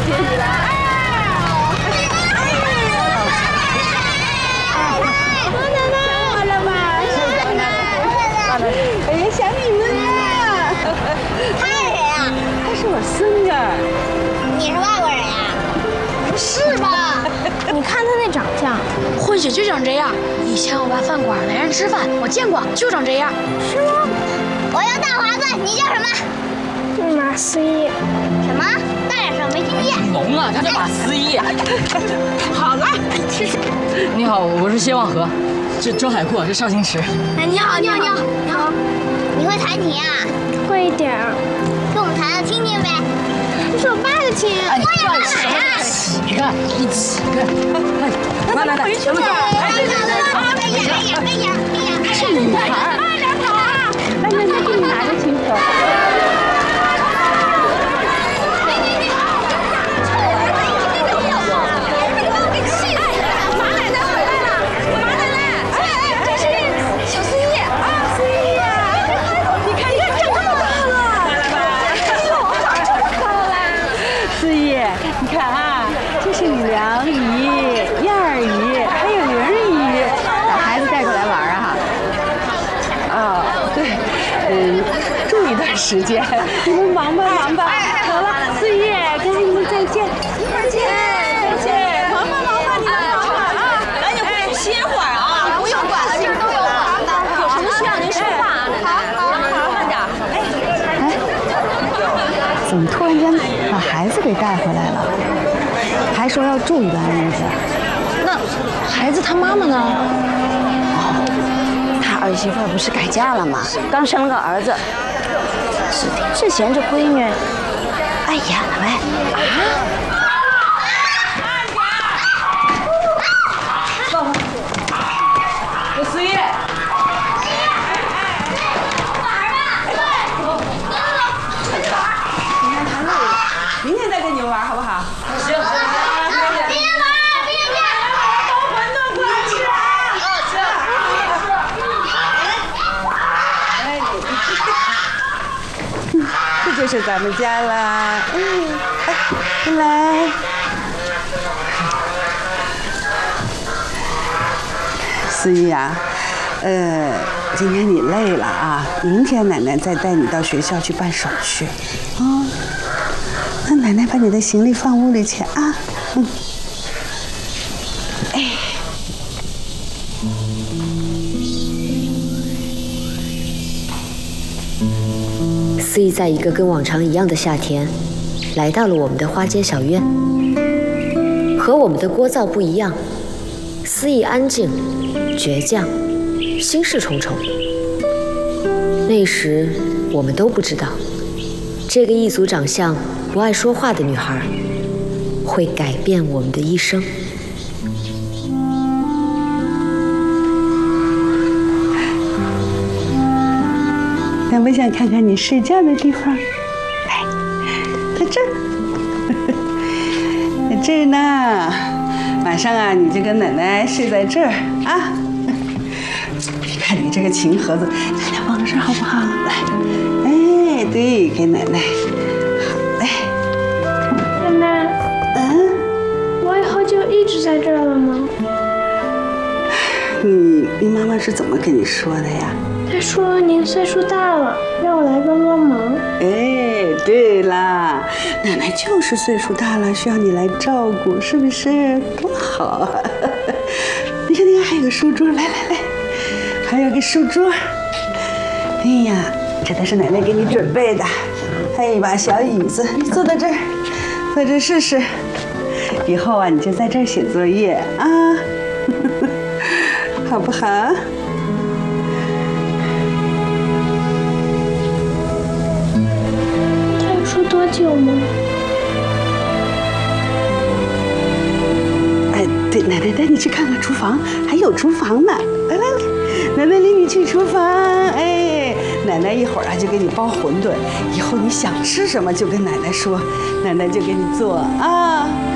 谢你了。奶奶，好了吧？哎呀，想你们了。 他是谁啊？ 他是我孙女儿。 你是外国人呀？不是吧？ 你看他那长相，或许就长这样。以前我爸饭馆来人吃饭，我见过，就长这样。 是吗？我叫大华子，你叫什么？ 马思义。 什么？大点声，没听见。 聋了，他叫马思义。 好了， 你好，我是谢望和，这周海阔，这邵星驰。 哎，你好，你好，你好，你好。你会弹琴啊？ 会一点儿。 给我们弹弹听听呗。 这是我爸的琴。 哎，你干什么？你看，你起开！来， 回去吧。 哎，别演。 是女孩。慢点走啊！来，奶奶给你拿着琴走。梁姨、燕儿姨，还有玲儿姨，把孩子带过来玩啊！啊，对，住一段时间，你们忙吧。好了，四姨，跟孩子们再见，一会儿见，再见，忙吧，你们忙吧啊！赶紧回去歇会儿啊！不用管了，这儿都有我的，有什么需要您说话啊？好，慢点。哎，怎么突然间把孩子给带回来了？还说要住一段日子， 那孩子他妈妈呢？ 哦，他儿媳妇不是改嫁了吗？刚生了个儿子，指定是嫌这闺女碍眼了呗。 我思义。 明天再跟你们玩好不好？ 行。这就是咱们家啦，来，思怡啊，今天你累了啊，明天奶奶再带你到学校去办手续，啊，那奶奶把你的行李放屋里去啊， 思义在一个跟往常一样的夏天，来到了我们的花街小院。和我们的聒噪不一样，思义安静、倔强、心事重重。那时我们都不知道，这个一族长相不爱说话的女孩，会改变我们的一生。 想不想看看你睡觉的地方？来，在这儿，在这儿呢。晚上啊，你就跟奶奶睡在这儿啊。你看你这个琴盒子，奶奶放这儿好不好？来，哎，对，给奶奶。好嘞。 奶奶，我以后就一直在这儿了吗？ 你妈妈是怎么跟你说的呀？ 她说您岁数大了，让我来帮帮忙。 哎，对啦，奶奶就是岁数大了，需要你来照顾，是不是？多好啊！你看，还有个书桌，来，还有个书桌。哎呀，这都是奶奶给你准备的，还有一把小椅子，你坐在这儿，坐这试试。以后啊，你就在这儿写作业啊，好不好？ 多久吗？ 哎，对，奶奶带你去看看厨房，还有厨房呢。来，奶奶领你去厨房。哎，奶奶一会儿啊就给你包馄饨，以后你想吃什么就跟奶奶说，奶奶就给你做啊。